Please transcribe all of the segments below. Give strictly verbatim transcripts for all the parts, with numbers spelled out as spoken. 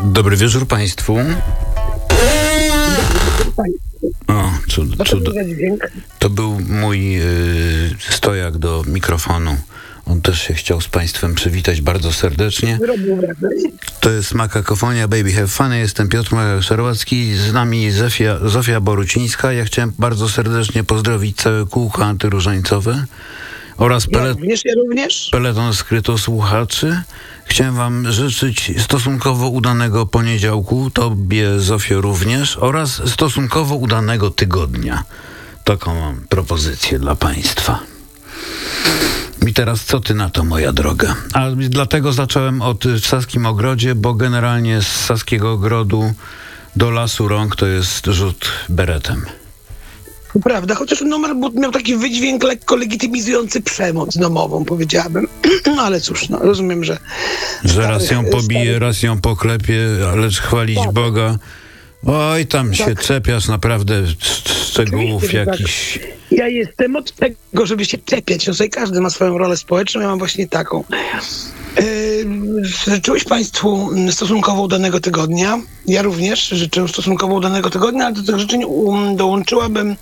Dobry wieczór Państwu. O, cud, cud. To był mój y, stojak do mikrofonu. On też się chciał z Państwem przywitać bardzo serdecznie. To jest Makakofonia, Baby Have Fun. Jestem Piotr Makak-Szarłacki, z nami Zofia, Zofia Borucińska. Ja chciałem bardzo serdecznie pozdrowić całe kółko antyróżańcowe oraz ja pelet- również, ja również. peleton skrytosłuchaczy. Chciałem wam życzyć stosunkowo udanego poniedziałku, tobie, Zofio, również, oraz stosunkowo udanego tygodnia. Taką mam propozycję dla Państwa. I teraz co ty na to, moja droga? A dlatego zacząłem od w Saskim Ogrodzie, bo generalnie z Saskiego Ogrodu do Lasu Rąk to jest rzut beretem. Prawda, chociaż numer miał taki wydźwięk lekko legitymizujący przemoc domową, powiedziałabym. Ale cóż, no, rozumiem, że... Że raz ją pobije, raz ją poklepie, lecz chwalić tak. Boga. Oj, tam tak. się czepiasz naprawdę szczegółów Oczywiście, jakichś... Tak. Ja jestem od tego, żeby się czepiać. No, tutaj każdy ma swoją rolę społeczną, ja mam właśnie taką. Yy, życzyłeś Państwu stosunkowo udanego tygodnia. Ja również życzę stosunkowo udanego tygodnia, ale do tych życzeń um, dołączyłabym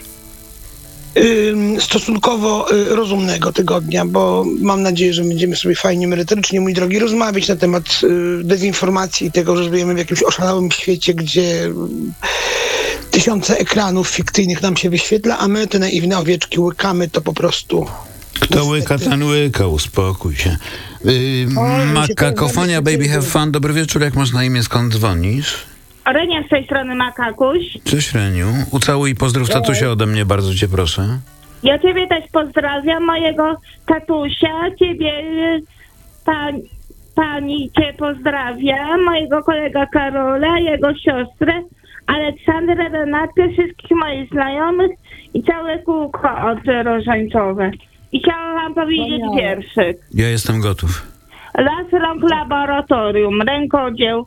yy, stosunkowo yy, rozumnego tygodnia, bo mam nadzieję, że będziemy sobie fajnie, merytorycznie, mój drogi, rozmawiać na temat yy, dezinformacji i tego, że żyjemy w jakimś oszalałym świecie, gdzie yy, tysiące ekranów fikcyjnych nam się wyświetla, a my te naiwne owieczki łykamy to po prostu... Kto łyka, ten łyka, uspokój się. Yy, Makakofonia, Baby Have Fun. Dobry wieczór, jak masz na imię, skąd dzwonisz? Renia z tej strony, Makakuś. Cześć, Reniu. Ucałuj i pozdrów tatusia ode mnie, bardzo cię proszę. Ja ciebie też pozdrawiam, mojego tatusia, ciebie, pan, pani cię pozdrawia, mojego kolega Karola, jego siostrę, Aleksandrę, Renatkę, wszystkich moich znajomych i całe kółko antyróżańcowe. I chciałam wam powiedzieć no wierszyk. Ja jestem gotów. Las Rąk Laboratorium, rękodzieł.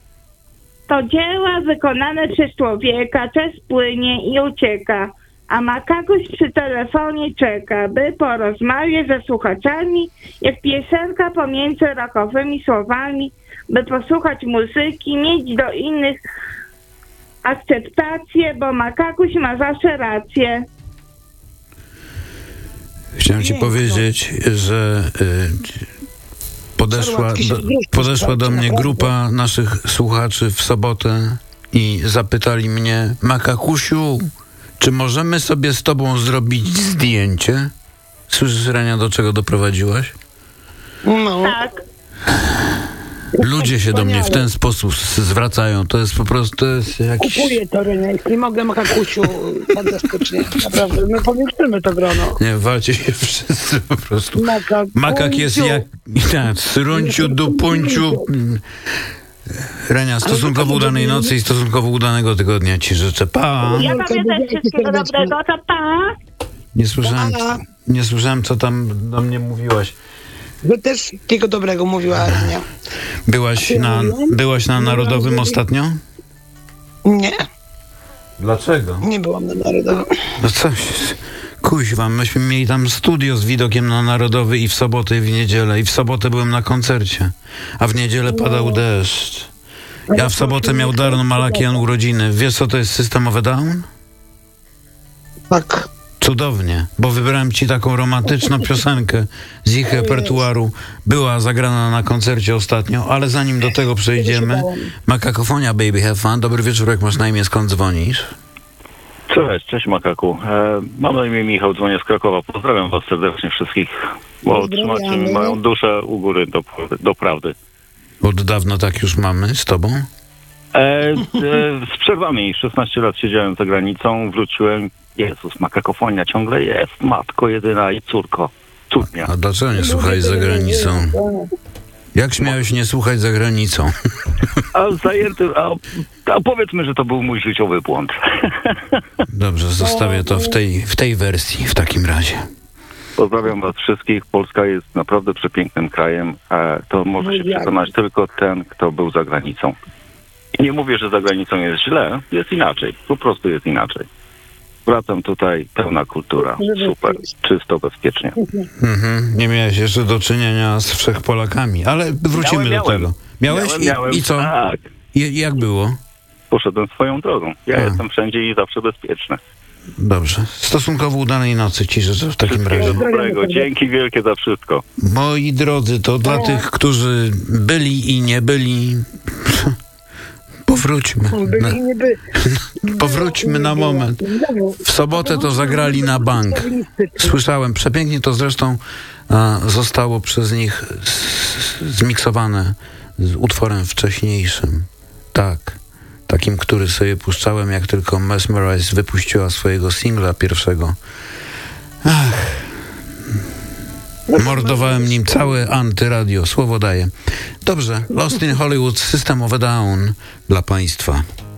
To dzieła wykonane przez człowieka, czas płynie i ucieka. A Makakuś przy telefonie czeka, by porozmawiać ze słuchaczami, jak piosenka pomiędzy rockowymi słowami, by posłuchać muzyki, mieć do innych akceptację, bo Makakuś ma zawsze rację. Chciałem ci powiedzieć, że y, podeszła, do, podeszła do mnie grupa naszych słuchaczy w sobotę i zapytali mnie: Makakusiu, czy możemy sobie z tobą zrobić zdjęcie? Słyszysz, Renia, do czego doprowadziłaś? No. Tak. Ludzie się do mnie w ten sposób zwracają. To jest po prostu to jest jakiś... Kupuję to, Renia. Jeśli mogę, Makakusiu, fantastycznie. Naprawdę, my powiększymy to grono. Nie, walcie się wszyscy po prostu. Makakusiu. Makak jest jak... Tak, srunciu, dupunciu. Renia, stosunkowo udanej nocy i stosunkowo udanego tygodnia ci życzę. Pa! Ja tobie też wszystkiego dobrego. To pa! Nie słyszałem, nie słyszałem, co tam do mnie mówiłaś. Wy też wszystkiego dobrego mówiła Renia. Byłaś na, byłaś na Narodowym ostatnio? Nie. Dlaczego? Nie byłam na Narodowym. No coś, kuźwa, myśmy mieli tam studio z widokiem na Narodowy i w sobotę, i w niedzielę. I w sobotę byłem na koncercie, a w niedzielę padał deszcz. Ja w sobotę miał Darno Malakian urodziny. Wiesz, co to jest Systemowy Down? Tak. Cudownie, bo wybrałem ci taką romantyczną piosenkę z ich repertuaru. Była zagrana na koncercie ostatnio, ale zanim do tego przejdziemy, Makakofonia, Baby Have Fun. Dobry wieczór, jak masz na imię, skąd dzwonisz? Cześć, cześć Makaku. E, mam na imię Michał, dzwonię z Krakowa. Pozdrawiam was serdecznie wszystkich, bo trzymacie moją duszę u góry do, do prawdy. Od dawna tak już mamy z tobą? E, e, z przerwami. szesnaście lat siedziałem za granicą, wróciłem. Jezus, Makakofonia ciągle jest. Matko jedyna i córko. Cudnia. A dlaczego nie słuchałeś za granicą? Jak śmiałeś nie słuchać za granicą? A zajęty, a, a powiedzmy, że to był mój życiowy błąd. Dobrze, zostawię to w tej, w tej wersji w takim razie. Pozdrawiam was wszystkich. Polska jest naprawdę przepięknym krajem. E, to może się przekonać tylko ten, kto był za granicą. I nie mówię, że za granicą jest źle. Jest inaczej. Po prostu jest inaczej. wracam tutaj, pełna kultura. Super, czysto, bezpiecznie. Mhm. Nie miałeś jeszcze do czynienia z Wszechpolakami, ale wrócimy Miałem, do miałem. tego. Miałeś? Miałem, I, miałem, I co? tak. I, jak było? Poszedłem swoją drogą. Ja A. jestem wszędzie i zawsze bezpieczny. Dobrze. Stosunkowo udanej nocy ci życzę w takim Wszystkiego razie. dobrego. Dzięki wielkie za wszystko. Moi drodzy, to dla tych, którzy byli i nie byli, powróćmy. Na, Byli i nie by. powróćmy na moment. W sobotę to zagrali na bank. Słyszałem, przepięknie to zresztą a, zostało przez nich z, zmiksowane z utworem wcześniejszym. Tak, takim, który sobie puszczałem, jak tylko Mesmerize wypuściła swojego singla pierwszego. Ach. Mordowałem nim całe antyradio, słowo daję. Dobrze, Lost in Hollywood, System of a Down dla Państwa.